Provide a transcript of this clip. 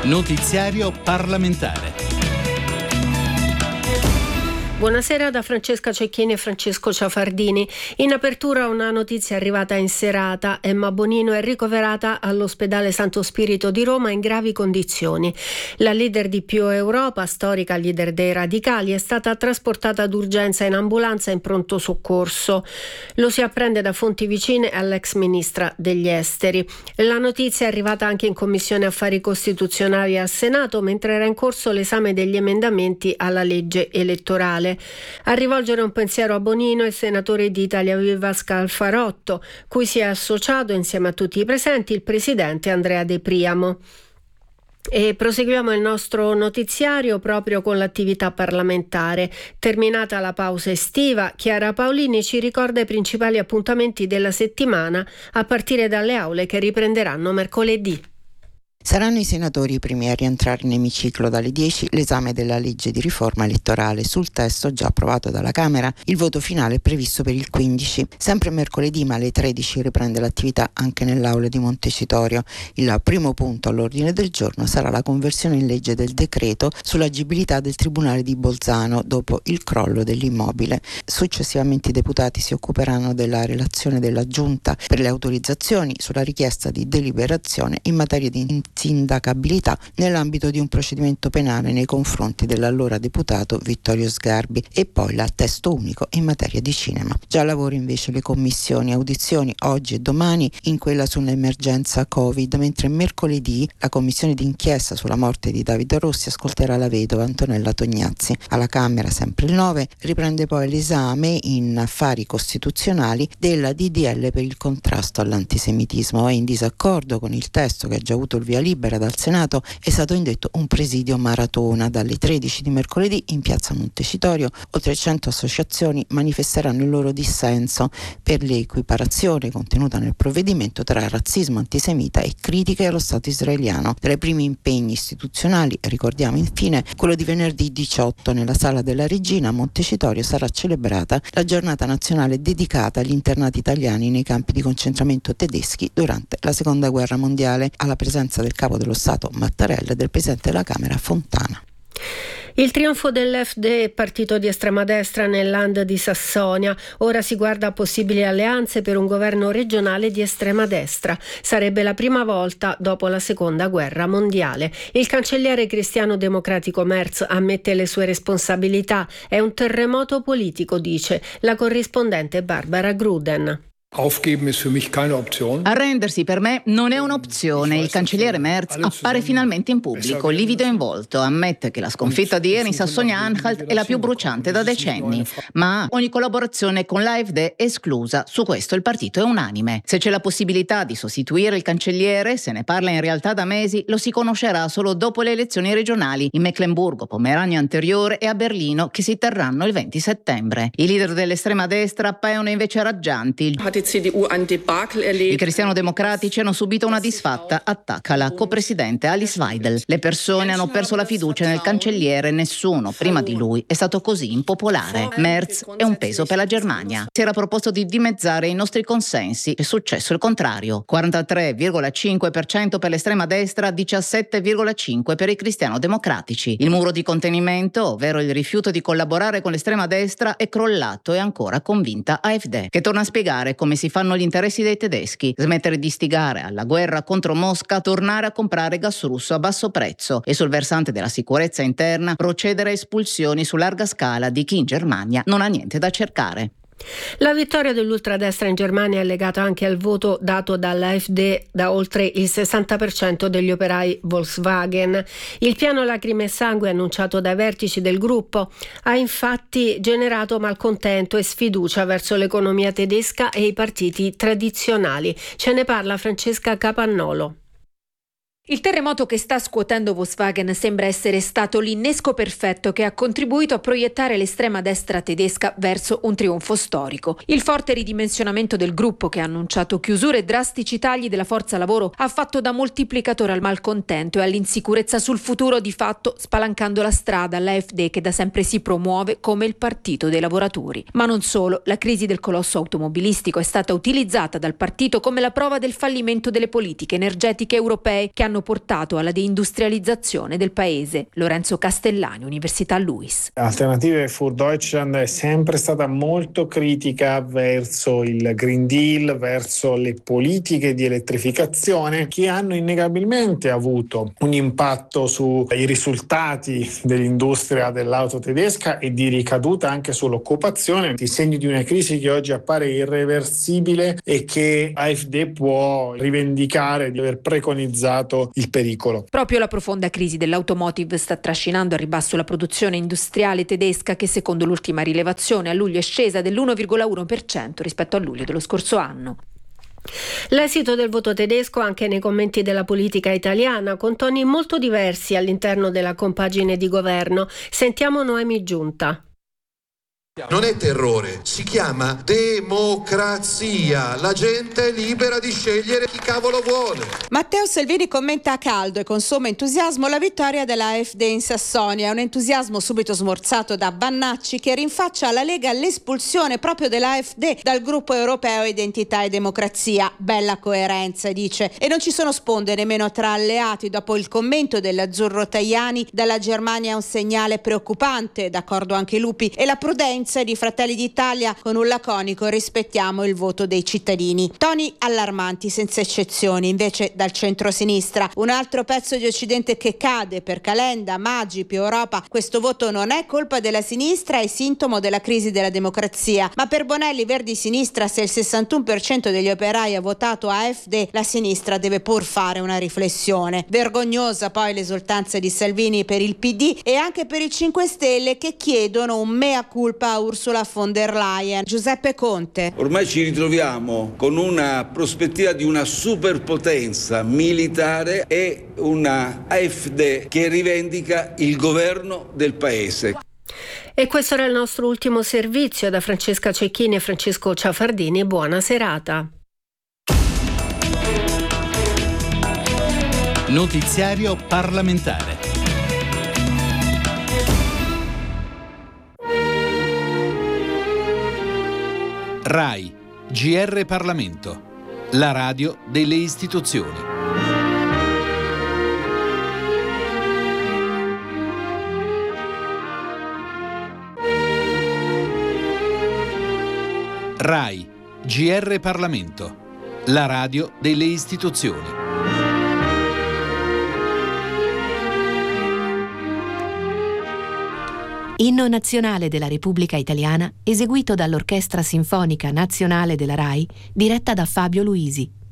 Notiziario parlamentare. Buonasera da Francesca Cecchini e Francesco Ciafardini. In apertura una notizia arrivata in serata. Emma Bonino è ricoverata all'ospedale Santo Spirito di Roma in gravi condizioni. La leader di Più Europa, storica leader dei radicali, è stata trasportata d'urgenza in ambulanza in pronto soccorso. Lo si apprende da fonti vicine all'ex ministra degli esteri. La notizia è arrivata anche in Commissione Affari Costituzionali al Senato mentre era in corso l'esame degli emendamenti alla legge elettorale. A rivolgere un pensiero a Bonino il senatore di Italia Viva Scalfarotto, cui si è associato insieme a tutti i presenti il presidente Andrea De Priamo. E proseguiamo il nostro notiziario proprio con l'attività parlamentare. Terminata la pausa estiva, Chiara Paolini ci ricorda i principali appuntamenti della settimana a partire dalle aule che riprenderanno mercoledì. Saranno i senatori i primi a rientrare in emiciclo dalle 10, l'esame della legge di riforma elettorale. Sul testo già approvato dalla Camera, il voto finale è previsto per il 15. Sempre mercoledì, ma alle 13, riprende l'attività anche nell'aula di Montecitorio. Il primo punto all'ordine del giorno sarà la conversione in legge del decreto sull'agibilità del Tribunale di Bolzano dopo il crollo dell'immobile. Successivamente i deputati si occuperanno della relazione della Giunta per le autorizzazioni sulla richiesta di deliberazione in materia di insindacabilità nell'ambito di un procedimento penale nei confronti dell'allora deputato Vittorio Sgarbi, e poi il testo unico in materia di cinema. Già lavoro invece le commissioni audizioni oggi e domani in quella sull'emergenza Covid, mentre mercoledì la commissione d'inchiesta sulla morte di Davide Rossi ascolterà la vedova Antonella Tognazzi. Alla Camera, sempre il 9, riprende poi l'esame in affari costituzionali della DDL per il contrasto all'antisemitismo. È in disaccordo con il testo che ha già avuto il via libera dal Senato, è stato indetto un presidio maratona. Dalle 13 di mercoledì in piazza Montecitorio oltre 100 associazioni manifesteranno il loro dissenso per l'equiparazione contenuta nel provvedimento tra razzismo antisemita e critiche allo Stato israeliano. Tra i primi impegni istituzionali ricordiamo infine quello di venerdì 18 nella Sala della Regina a Montecitorio sarà celebrata la giornata nazionale dedicata agli internati italiani nei campi di concentramento tedeschi durante la Seconda Guerra Mondiale, alla presenza del capo dello Stato Mattarella e del presidente della Camera Fontana. Il trionfo dell'FD, partito di estrema destra nel Land di Sassonia. Ora si guarda a possibili alleanze per un governo regionale di estrema destra. Sarebbe la prima volta dopo la Seconda Guerra Mondiale. Il cancelliere cristiano-democratico Merz ammette le sue responsabilità. È un terremoto politico, dice la corrispondente Barbara Gruden. Arrendersi per me non è un'opzione. Il cancelliere Merz appare finalmente in pubblico, livido in volto, ammette che la sconfitta di ieri in Sassonia-Anhalt è la più bruciante da decenni, ma ogni collaborazione con l'AfD è esclusa. Su questo il partito è unanime. Se c'è la possibilità di sostituire il cancelliere, se ne parla in realtà da mesi, lo si conoscerà solo dopo le elezioni regionali in Meclemburgo, Pomerania Anteriore e a Berlino, che si terranno il 20 settembre. I leader dell'estrema destra appaiono invece raggianti. I cristiano-democratici hanno subito una disfatta, attacca la copresidente Alice Weidel. Le persone hanno perso la fiducia nel cancelliere, nessuno prima di lui è stato così impopolare. Merz è un peso per la Germania. Si era proposto di dimezzare i nostri consensi, è successo il contrario. 43,5% per l'estrema destra, 17,5% per i cristiano-democratici. Il muro di contenimento, ovvero il rifiuto di collaborare con l'estrema destra, è crollato e ancora convinta AfD, che torna a spiegare come si fanno gli interessi dei tedeschi, smettere di istigare alla guerra contro Mosca, tornare a comprare gas russo a basso prezzo e sul versante della sicurezza interna procedere a espulsioni su larga scala di chi in Germania non ha niente da cercare. La vittoria dell'ultradestra in Germania è legata anche al voto dato dall'AfD da oltre il 60% degli operai Volkswagen. Il piano lacrime e sangue annunciato dai vertici del gruppo ha infatti generato malcontento e sfiducia verso l'economia tedesca e i partiti tradizionali. Ce ne parla Francesca Capannolo. Il terremoto che sta scuotendo Volkswagen sembra essere stato l'innesco perfetto che ha contribuito a proiettare l'estrema destra tedesca verso un trionfo storico. Il forte ridimensionamento del gruppo, che ha annunciato chiusure e drastici tagli della forza lavoro, ha fatto da moltiplicatore al malcontento e all'insicurezza sul futuro, di fatto spalancando la strada all'AfD, che da sempre si promuove come il partito dei lavoratori. Ma non solo, la crisi del colosso automobilistico è stata utilizzata dal partito come la prova del fallimento delle politiche energetiche europee, che hanno hanno portato alla deindustrializzazione del paese. Lorenzo Castellani, Università LUISS. Alternative für Deutschland è sempre stata molto critica verso il Green Deal, verso le politiche di elettrificazione che hanno innegabilmente avuto un impatto sui risultati dell'industria dell'auto tedesca e di ricaduta anche sull'occupazione, i segni di una crisi che oggi appare irreversibile e che AfD può rivendicare di aver preconizzato il pericolo. Proprio la profonda crisi dell'automotive sta trascinando a ribasso la produzione industriale tedesca, che secondo l'ultima rilevazione a luglio è scesa dell'1,1% rispetto a luglio dello scorso anno. L'esito del voto tedesco anche nei commenti della politica italiana, con toni molto diversi all'interno della compagine di governo. Sentiamo Noemi Giunta. Non è terrore, si chiama democrazia. La gente è libera di scegliere chi cavolo vuole. Matteo Salvini commenta a caldo e con sommo entusiasmo la vittoria della AfD in Sassonia. Un entusiasmo subito smorzato da Vannacci, che rinfaccia alla Lega l'espulsione proprio della AfD dal gruppo europeo Identità e Democrazia. Bella coerenza, dice. E non ci sono sponde nemmeno tra alleati. Dopo il commento dell'azzurro Tajani, dalla Germania un segnale preoccupante, d'accordo anche Lupi, e la prudenza di Fratelli d'Italia con un laconico rispettiamo il voto dei cittadini. Toni allarmanti senza eccezioni invece dal centro-sinistra. Un altro pezzo di Occidente che cade per Calenda, Maggi, più Europa. Questo voto non è colpa della sinistra, è sintomo della crisi della democrazia. Ma per Bonelli, Verdi-Sinistra, se il 61% degli operai ha votato AfD, la sinistra deve pur fare una riflessione. Vergognosa poi l'esultanza di Salvini per il PD e anche per i 5 Stelle, che chiedono un mea culpa a Ursula von der Leyen. Giuseppe Conte. Ormai ci ritroviamo con una prospettiva di una superpotenza militare e una AfD che rivendica il governo del paese. E questo era il nostro ultimo servizio. Da Francesca Cecchini e Francesco Ciafardini, buona serata. Notiziario parlamentare. RAI, GR Parlamento, la radio delle istituzioni. RAI, GR Parlamento, la radio delle istituzioni. Inno nazionale della Repubblica Italiana, eseguito dall'Orchestra Sinfonica Nazionale della RAI, diretta da Fabio Luisi.